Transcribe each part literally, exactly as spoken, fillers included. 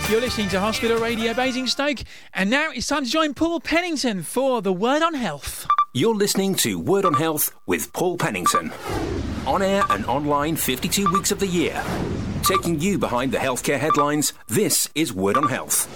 You're listening to Hospital Radio Basingstoke, and now it's time to join Paul Pennington for the Word on Health. You're listening to Word on Health with Paul Pennington. On air and online fifty-two weeks of the year. Taking you behind the healthcare headlines, this is Word on Health.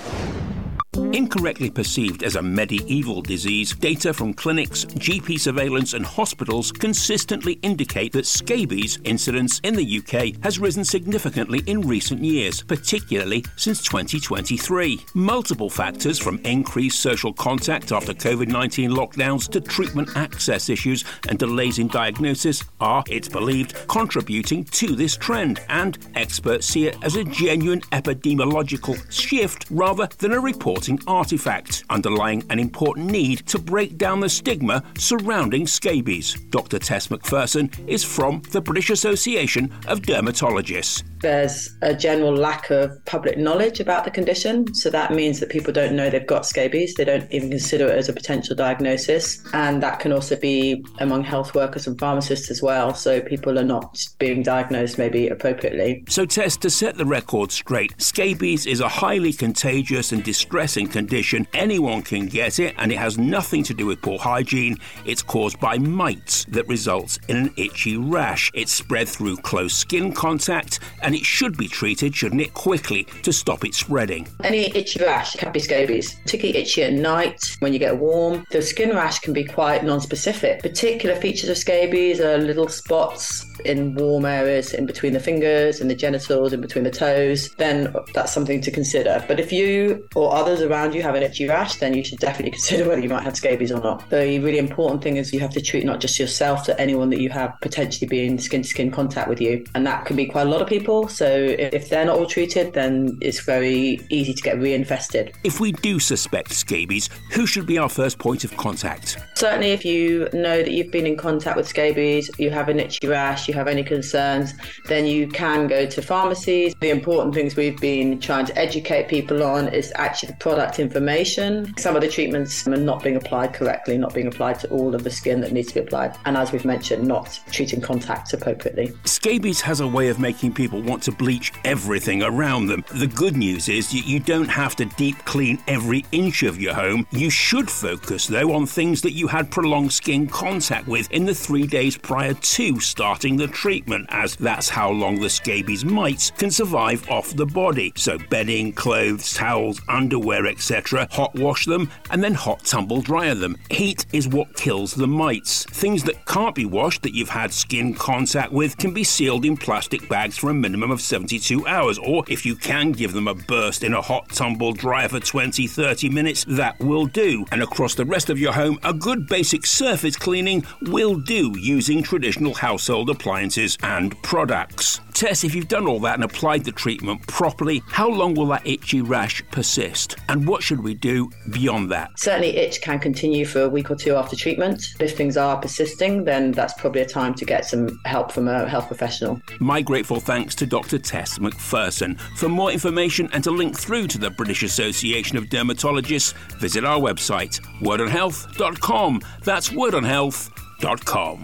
Incorrectly perceived as a medieval disease, data from clinics, G P surveillance and hospitals consistently indicate that scabies incidence in the U K has risen significantly in recent years, particularly since twenty twenty-three. Multiple factors from increased social contact after covid nineteen lockdowns to treatment access issues and delays in diagnosis are, it's believed, contributing to this trend, and experts see it as a genuine epidemiological shift rather than a reporting artifact, underlying an important need to break down the stigma surrounding scabies. Doctor Tess McPherson is from the British Association of Dermatologists. There's a general lack of public knowledge about the condition, so that means that people don't know they've got scabies. They don't even consider it as a potential diagnosis, and that can also be among health workers and pharmacists as well, so people are not being diagnosed maybe appropriately. So Tess, to set the record straight, scabies is a highly contagious and distressing condition. Anyone can get it, and it has nothing to do with poor hygiene. It's caused by mites that results in an itchy rash. It's spread through close skin contact, and it should be treated, shouldn't it, quickly to stop it spreading. Any itchy rash can be scabies, particularly itchy at night when you get warm. The skin rash can be quite non-specific. Particular features of scabies are little spots in warm areas in between the fingers and the genitals, in between the toes. Then that's something to consider. But if you or others around you have an itchy rash, then you should definitely consider whether you might have scabies or not. The really important thing is you have to treat not just yourself, but anyone that you have potentially be in skin-to-skin contact with you. And that can be quite a lot of people. So if they're not all treated, then it's very easy to get reinfested. If we do suspect scabies, who should be our first point of contact? Certainly if you know that you've been in contact with scabies, you have an itchy rash, you have any concerns, then you can go to pharmacies. The important things we've been trying to educate people on is actually the product information. Some of the treatments are not being applied correctly, not being applied to all of the skin that needs to be applied. And as we've mentioned, not treating contacts appropriately. Scabies has a way of making people want to bleach everything around them. The good news is you don't have to deep clean every inch of your home. You should focus, though, on things that you had prolonged skin contact with in the three days prior to starting the treatment, as that's how long the scabies mites can survive off the body. So bedding, clothes, towels, underwear, et cetera, hot wash them and then hot tumble dryer them. Heat is what kills the mites. Things that can't be washed that you've had skin contact with can be sealed in plastic bags for a minimum of seventy-two hours, or if you can give them a burst in a hot tumble dryer for twenty to thirty minutes, that will do. And across the rest of your home, a good basic surface cleaning will do using traditional household appliances and products. Tess, if you've done all that and applied the treatment properly, how long will that itchy rash persist? And what should we do beyond that? Certainly itch can continue for a week or two after treatment. If things are persisting, then that's probably a time to get some help from a health professional. My grateful thanks to Doctor Tess McPherson. For more information and to link through to the British Association of Dermatologists, visit our website, word on health dot com. That's word on health dot com.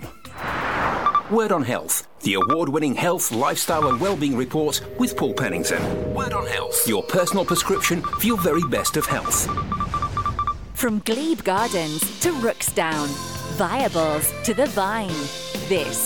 Word on Health, the award-winning health, lifestyle and wellbeing report with Paul Pennington. Word on Health, your personal prescription for your very best of health. From Glebe Gardens to Rooksdown, Viables to the Vine, this